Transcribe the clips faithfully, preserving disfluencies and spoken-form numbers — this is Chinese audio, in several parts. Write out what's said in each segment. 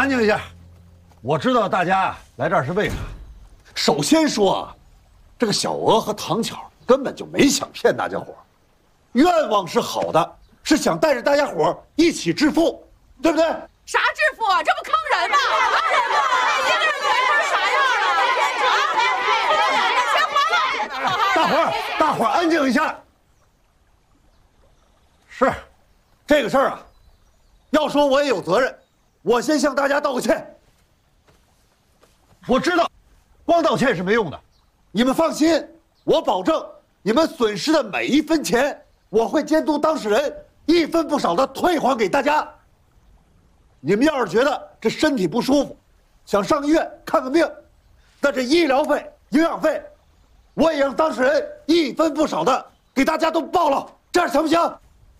安静一下，我知道大家来这儿是为啥。首先说，这个小娥和唐巧根本就没想骗大家伙，愿望是好的，是想带着大家伙一起致富，对不对？ 啥致富啊？这不坑人吗？一个人钱成啥样了？ 大伙儿，大伙儿安静一下。是，这个事儿啊，要说我也有责任，我先向大家道个歉。我知道，光道歉是没用的，你们放心，我保证你们损失的每一分钱，我会监督当事人一分不少的退还给大家。你们要是觉得这身体不舒服，想上医院看个病，那这医疗费、营养费，我也让当事人一分不少的给大家都报了，这样行不行？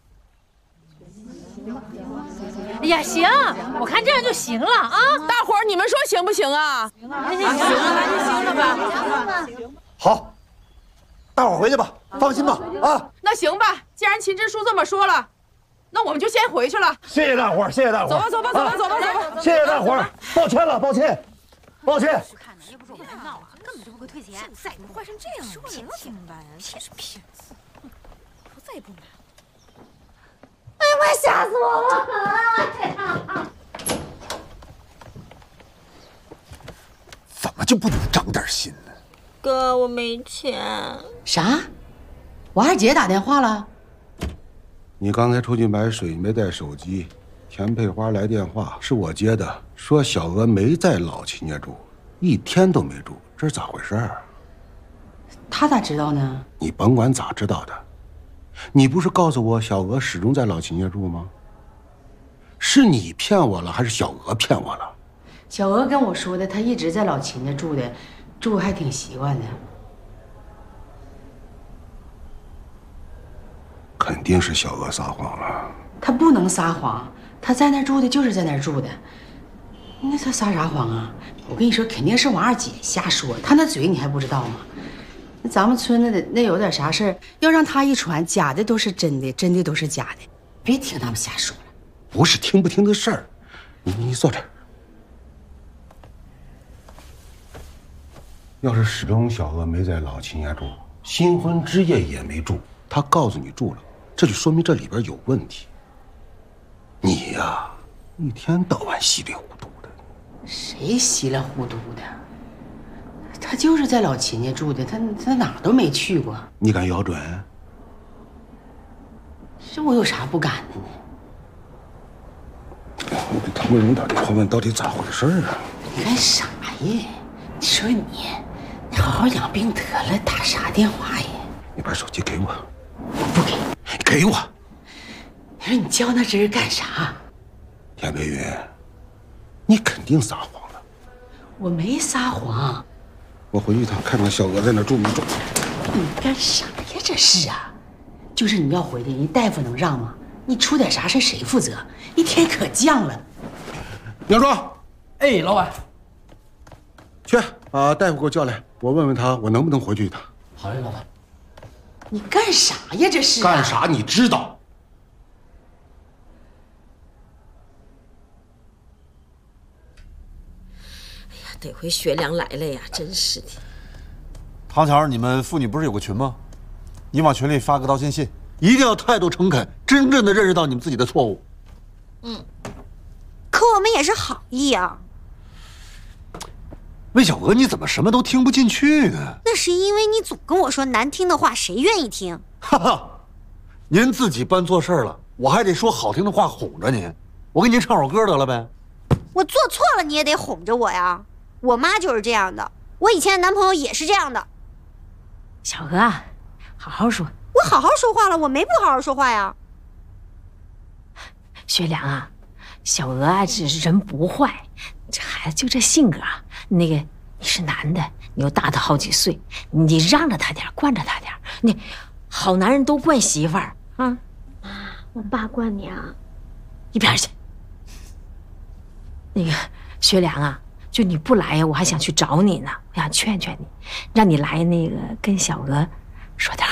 哎呀，行，我看这样就行了啊！ 大伙儿，你们说行不行啊？ 行了，行了，那就行了吧。 好，大伙儿回去吧，放心吧，啊。 那行吧，既然秦支书这么说了，那我们就先回去了。 谢谢大伙儿，谢谢大伙儿。 走吧，走吧，走吧，走吧，走吧。 谢谢大伙儿，抱歉了，抱歉，抱歉。 看着，要不是我们闹啊，根本就不会退钱。现在怎么坏成这样了？骗子明白呀，骗是骗子。我再也不买了。 哎呀妈！吓死我了！ 怎么就不能长点心呢？ 哥，我没钱。 啥？我二姐打电话了？ 你刚才出去买水没带手机，田佩花来电话，是我接的，说小娥没在老秦家住，一天都没住，这是咋回事啊？ 她咋知道呢？ 你甭管咋知道的，你不是告诉我小娥始终在老秦家住吗？是你骗我了，还是小娥骗我了？ 小娥跟我说的，她一直在老秦家住的，住还挺习惯的。 肯定是小娥撒谎了。 她不能撒谎，她在那儿住的就是在那儿住的，那她撒啥谎啊？我跟你说，肯定是我二姐瞎说，她那嘴你还不知道吗？那咱们村子的那有点啥事儿，要让她一传，假的都是真的，真的都是假的，别听他们瞎说了。 不是听不听的事儿，你你坐这儿。要是始终小娥没在老秦家住，新婚之夜也没住，她告诉你住了，这就说明这里边有问题。你呀，一天到晚稀里糊涂的。 谁稀里糊涂的？他就是在老秦家住的，他他哪儿都没去过。 你敢咬准？ 这我有啥不敢的呢？ 我给唐国荣打电话问到底咋回事啊？ 你干啥呀？你说你，你好好养病得了，打啥电话呀？ 你把手机给我。 我不给。 你给我。 你说你较那真儿干啥？ 田培云，你肯定撒谎了。 我没撒谎。 我回去一趟，看看小娥在那住没住。 你干啥呀？这是啊，就是你要回去，人大夫能让吗？你出点啥事谁负责？一天可犟了。 梁庄， 哎，老板， 去把大夫给我叫来，我问问他我能不能回去一趟。 好嘞，老板。 你干啥呀？这是、啊、 干啥？你知道？ 哎呀，得亏学良来了呀，真是的。 唐巧，你们妇女不是有个群吗？你往群里发个道歉信， 一定要态度诚恳，真正的认识到你们自己的错误。 嗯，可我们也是好意啊。 魏小娥，你怎么什么都听不进去呢？ 那是因为你总跟我说难听的话，谁愿意听？ 哈哈，您自己办错事了，我还得说好听的话哄着您。我给您唱首歌得了呗。 我做错了你也得哄着我呀。我妈就是这样的，我以前的男朋友也是这样的。 小娥，好好说。 我好好说话了，我没不好好说话呀。 学良啊，小娥啊，这人不坏，这孩子就这性格。那个你是男的，你又大他好几岁，你让着他点，惯着他点。你好男人都惯媳妇儿啊。 妈，我爸惯你啊？ 一边去。那个学良啊，就你不来呀，我还想去找你呢，我想劝劝你，让你来那个跟小娥说点